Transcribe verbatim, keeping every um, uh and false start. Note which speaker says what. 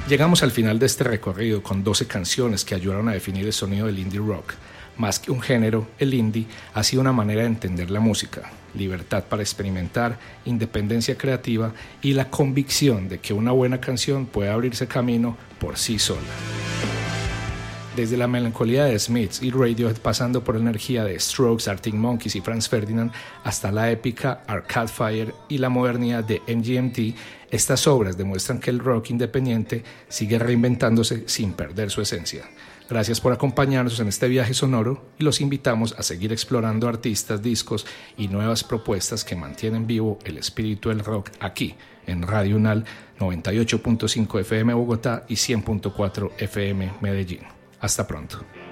Speaker 1: Llegamos al final de este recorrido con doce canciones que ayudaron a definir el sonido del indie rock. Más que un género, el indie ha sido una manera de entender la música, libertad para experimentar, independencia creativa y la convicción de que una buena canción puede abrirse camino por sí sola. Desde la melancolía de Smiths y Radiohead, pasando por la energía de Strokes, Arctic Monkeys y Franz Ferdinand, hasta la épica Arcade Fire y la modernidad de M G M T, estas obras demuestran que el rock independiente sigue reinventándose sin perder su esencia. Gracias por acompañarnos en este viaje sonoro y los invitamos a seguir explorando artistas, discos y nuevas propuestas que mantienen vivo el espíritu del rock aquí en Radio Unal noventa y ocho punto cinco F M Bogotá y cien punto cuatro F M Medellín. Hasta pronto.